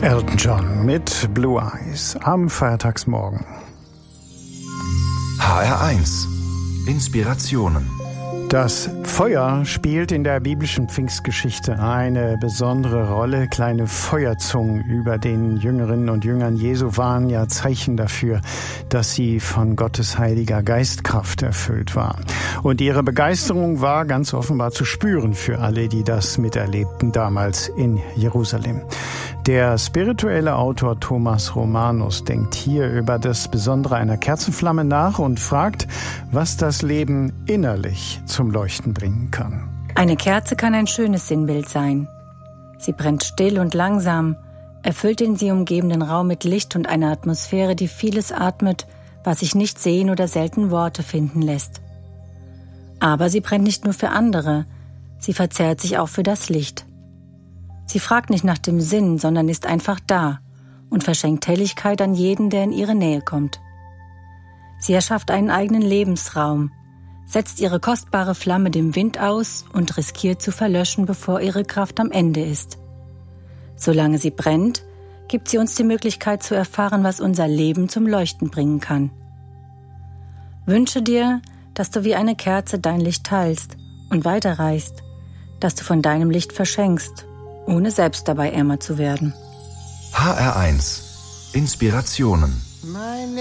Elton John mit Blue Eyes am Feiertagsmorgen. HR1 Inspirationen. Das Feuer spielt in der biblischen Pfingstgeschichte eine besondere Rolle. Kleine Feuerzungen über den Jüngerinnen und Jüngern Jesu waren ja Zeichen dafür, dass sie von Gottes Heiliger Geistkraft erfüllt waren. Und ihre Begeisterung war ganz offenbar zu spüren für alle, die das miterlebten damals in Jerusalem. Der spirituelle Autor Thomas Romanus denkt hier über das Besondere einer Kerzenflamme nach und fragt, was das Leben innerlich zum Leuchten bringen kann. Eine Kerze kann ein schönes Sinnbild sein. Sie brennt still und langsam, erfüllt den sie umgebenden Raum mit Licht und einer Atmosphäre, die vieles atmet, was sich nicht sehen oder selten Worte finden lässt. Aber sie brennt nicht nur für andere, sie verzehrt sich auch für das Licht. Sie fragt nicht nach dem Sinn, sondern ist einfach da und verschenkt Helligkeit an jeden, der in ihre Nähe kommt. Sie erschafft einen eigenen Lebensraum, setzt ihre kostbare Flamme dem Wind aus und riskiert zu verlöschen, bevor ihre Kraft am Ende ist. Solange sie brennt, gibt sie uns die Möglichkeit zu erfahren, was unser Leben zum Leuchten bringen kann. Wünsche dir, dass du wie eine Kerze dein Licht teilst und weiterreichst, dass du von deinem Licht verschenkst, ohne selbst dabei ärmer zu werden. HR1 Inspirationen.